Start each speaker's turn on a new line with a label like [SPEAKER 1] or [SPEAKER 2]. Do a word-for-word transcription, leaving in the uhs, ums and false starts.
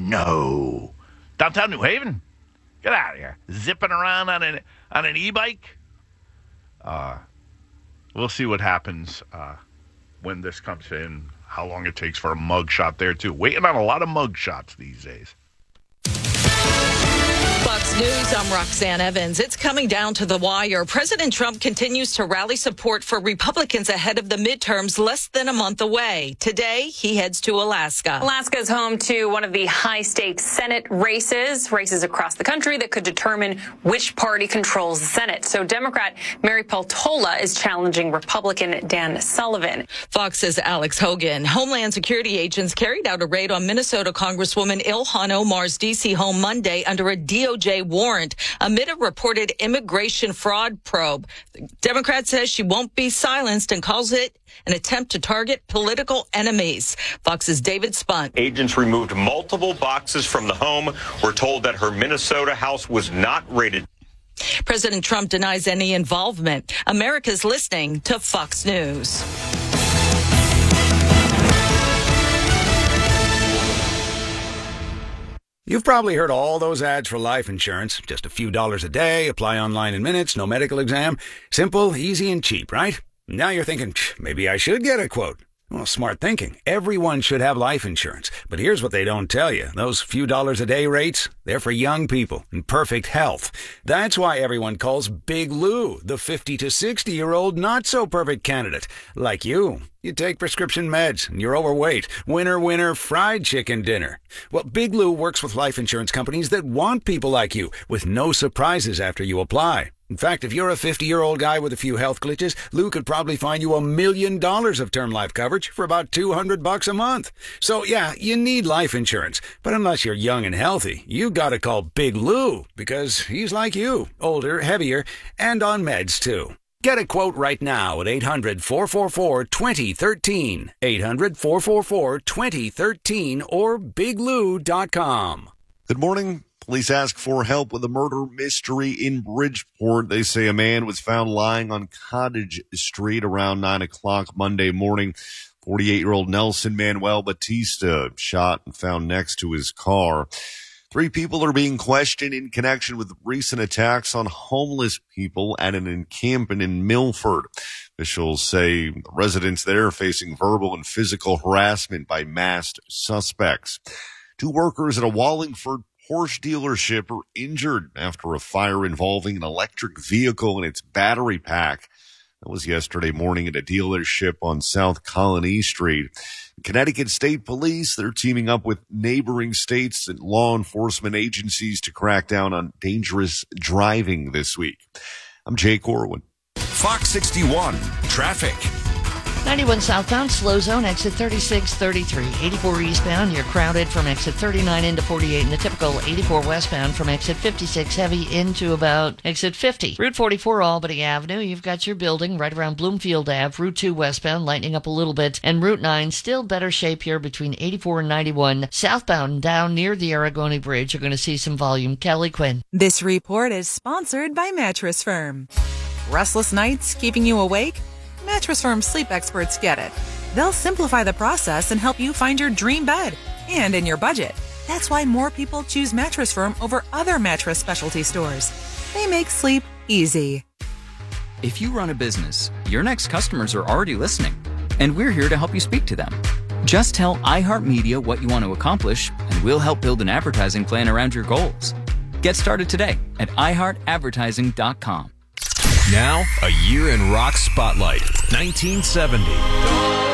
[SPEAKER 1] No. Downtown New Haven? Get out of here. Zipping around on an on an e-bike? Uh, we'll see what happens uh, when this comes in, how long it takes for a mug shot there, too. Waiting on a lot of mug shots these days.
[SPEAKER 2] Fox News, I'm Roxanne Evans. It's coming down to the wire. President Trump continues to rally support for Republicans ahead of the midterms less than a month away. Today, he heads to Alaska.
[SPEAKER 3] Alaska is home to one of the high-stakes Senate races, races across the country that could determine which party controls the Senate. So Democrat Mary Peltola is challenging Republican Dan Sullivan.
[SPEAKER 2] Fox's Alex Hogan. Homeland Security agents carried out a raid on Minnesota Congresswoman Ilhan Omar's D C home Monday under a D O J warrant amid a reported immigration fraud probe. The Democrat says she won't be silenced and calls it an attempt to target political enemies. Fox's David Spunt.
[SPEAKER 4] Agents removed multiple boxes from the home. We're told that her Minnesota house was not raided.
[SPEAKER 2] President Trump denies any involvement. America's listening to Fox News.
[SPEAKER 5] You've probably heard all those ads for life insurance. Just a few dollars a day, apply online in minutes, no medical exam. Simple, easy, and cheap, right? Now you're thinking, maybe I should get a quote. Well, smart thinking. Everyone should have life insurance. But here's what they don't tell you. Those few dollars a day rates, they're for young people in perfect health. That's why everyone calls Big Lou the fifty to sixty-year-old not-so-perfect candidate. Like you. You take prescription meds, and you're overweight. Winner, winner, fried chicken dinner. Well, Big Lou works with life insurance companies that want people like you, with no surprises after you apply. In fact, if you're a fifty-year-old guy with a few health glitches, Lou could probably find you a million dollars of term life coverage for about two hundred bucks a month. So, yeah, you need life insurance. But unless you're young and healthy, you gotta call Big Lou, because he's like you, older, heavier, and on meds, too. Get a quote right now at eight hundred, four four four, two zero one three, eight hundred, four four four, two zero one three, or big lou dot com.
[SPEAKER 6] Good morning. Police ask for help with a murder mystery in Bridgeport. They say a man was found lying on Cottage Street around nine o'clock Monday morning. forty-eight-year-old Nelson Manuel Batista shot and found next to his car. Three people are being questioned in connection with recent attacks on homeless people at an encampment in Milford. Officials say residents there are facing verbal and physical harassment by masked suspects. Two workers at a Wallingford Porsche dealership are injured after a fire involving an electric vehicle and its battery pack. That was yesterday morning at a dealership on South Colony Street. Connecticut State Police, they're teaming up with neighboring states and law enforcement agencies to crack down on dangerous driving this week. I'm Jay Corwin.
[SPEAKER 7] Fox sixty-one, traffic.
[SPEAKER 8] ninety-one southbound, slow zone, exit thirty-six thirty-three. eighty-four eastbound, you're crowded from exit thirty-nine into forty-eight, and the typical eighty-four westbound from exit fifty-six heavy into about exit fifty. Route forty-four, Albany Avenue, you've got your building right around Bloomfield Ave. Route two westbound, lightening up a little bit, and Route nine, still better shape here between eighty-four and ninety-one. Southbound, down near the Aragoni Bridge, you're going to see some volume. Kelly Quinn.
[SPEAKER 9] This report is sponsored by Mattress Firm. Restless nights keeping you awake? Mattress Firm sleep experts get it. They'll simplify the process and help you find your dream bed and in your budget. That's why more people choose Mattress Firm over other mattress specialty stores. They make sleep easy.
[SPEAKER 10] If you run a business, your next customers are already listening, and we're here to help you speak to them. Just tell iHeartMedia what you want to accomplish, and we'll help build an advertising plan around your goals. Get started today at i heart advertising dot com.
[SPEAKER 7] Now, a year in rock spotlight, nineteen seventy.